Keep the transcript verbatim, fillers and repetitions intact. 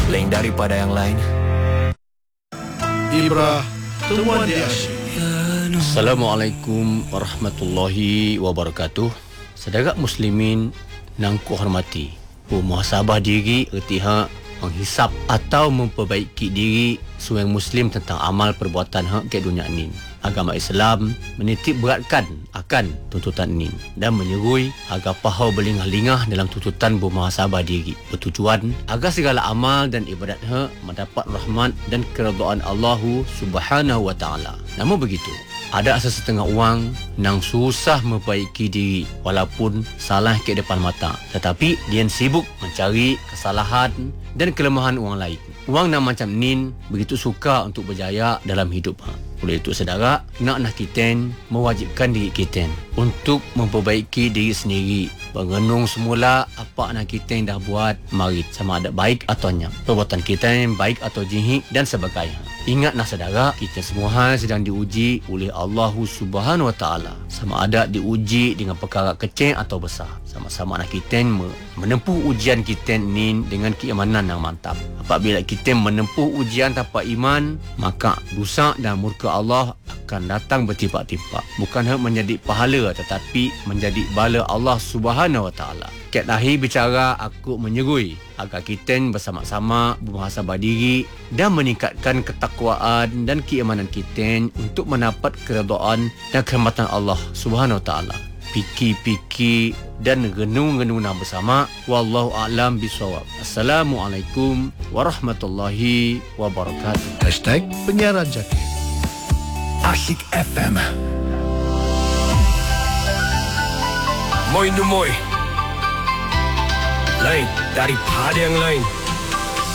lain daripada yang lain. Ibrah Temuan di Asyik. Assalamualaikum warahmatullahi wabarakatuh. Saudara muslimin nang ku hormati, bermuhasabah diri erti hak menghisap atau memperbaiki diri seorang muslim tentang amal perbuatan hak ke dunia ni. Agama Islam menitik beratkan akan tuntutan ini dan menyerui agar pahau berlingah-lingah dalam tuntutan bermuhasabah diri, bertujuan agar segala amal dan ibadat hak mendapat rahmat dan keredaan Allah Subhanahu wa taala. Namun begitu, ada sesetengah orang nang susah memperbaiki diri walaupun salah ke depan mata, tetapi dia sibuk mencari kesalahan dan kelemahan orang lain. Orang nang macam ni begitu suka untuk berjaya dalam hidup. Oleh itu saudara, nak nak kita mewajibkan diri kita untuk memperbaiki diri sendiri, mengenung semula apa nak kita yang dah buat mari, sama ada baik atau nyam, perbuatan kita yang baik atau jihik dan sebagainya. Ingatlah saudara, kita semua sedang diuji oleh Allah Subhanahu wa taala, sama ada diuji dengan perkara kecil atau besar. Sama-sama nak kita menempuh ujian kita ni dengan keimanan yang mantap. Apabila kita menempuh ujian tanpa iman, maka dosa dan murka Allah akan datang bertimpak-timpak. Bukan hanya menjadi pahala, tetapi menjadi bala Allah Subhanahu wa taala. Kat lahir bicara, aku menyerui agar kita bersama-sama bermuhasabah diri dan meningkatkan ketakwaan dan keimanan kita untuk mendapat keredaan dan kehormatan Allah Subhanahu wa taala. Fikir-fikir dan renung-renung bersama. Wallahu a'lam bisawab. Assalamualaikum warahmatullahi wabarakatuh. Hashtag Penyiaran Jaki. Asyik F M. Moi nu moi, lain daripada yang lain.